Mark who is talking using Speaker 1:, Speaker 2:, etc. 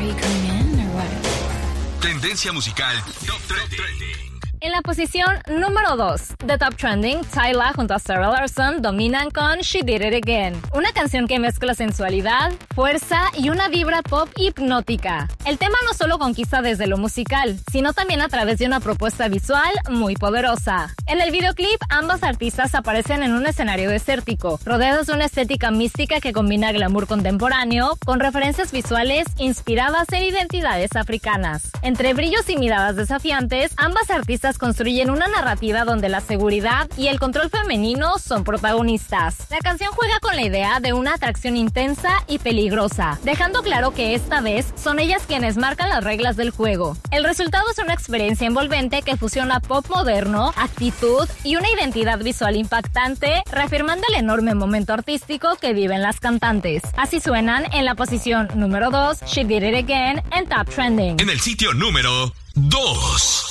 Speaker 1: Tendencia musical Top Trending.
Speaker 2: En la posición número 2 de Top Trending, Tyla junto a Sarah Larson dominan con She Did It Again, una canción que mezcla sensualidad, fuerza y una vibra pop hipnótica. El tema no solo conquista desde lo musical, sino también a través de una propuesta visual muy poderosa. En el videoclip, ambas artistas aparecen en un escenario desértico, rodeados de una estética mística que combina glamour contemporáneo con referencias visuales inspiradas en identidades africanas. Entre brillos y miradas desafiantes, ambas artistas construyen una narrativa donde la seguridad y el control femenino son protagonistas. La canción juega con la idea de una atracción intensa y peligrosa, dejando claro que esta vez son ellas quienes marcan las reglas del juego. El resultado es una experiencia envolvente que fusiona pop moderno, actitud y una identidad visual impactante, reafirmando el enorme momento artístico que viven las cantantes. Así suenan en la posición número 2, She Did It Again en Top Trending.
Speaker 1: En el sitio número 2.